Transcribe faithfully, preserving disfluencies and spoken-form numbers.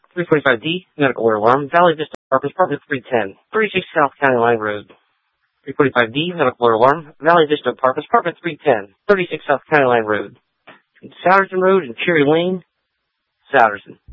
three forty-five D, medical alert alarm, Valley Vista Apartments, Apartment three ten, thirty-six South County Line Road. three forty-five D, medical alert alarm, Valley Vista Apartments, Apartment three ten, thirty-six South County Line Road. Souderson Road and Cherry Lane, Souderson.